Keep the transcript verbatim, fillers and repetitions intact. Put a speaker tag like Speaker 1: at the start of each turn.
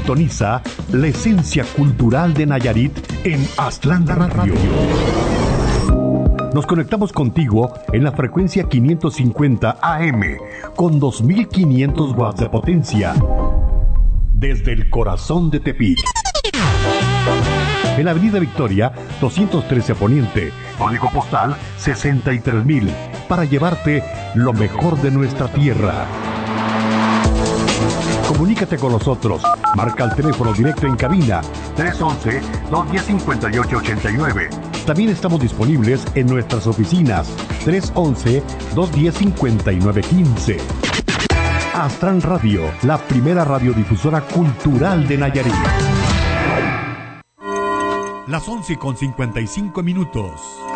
Speaker 1: Sintoniza la esencia cultural de Nayarit en Aztlán Radio. Nos conectamos contigo en la frecuencia quinientos cincuenta A M con dos mil quinientos watts de potencia desde el corazón de Tepic. En la Avenida Victoria, doscientos trece Poniente, código postal sesenta y tres mil, para llevarte lo mejor de nuestra tierra. Comunícate con nosotros. Marca el teléfono directo en cabina tres once, dos diez, cincuenta y ocho ochenta y nueve. También estamos disponibles en nuestras oficinas tres once, dos diez, cincuenta y nueve quince. Aztlán Radio, la primera radiodifusora cultural de Nayarit. Las once con cincuenta y cinco minutos.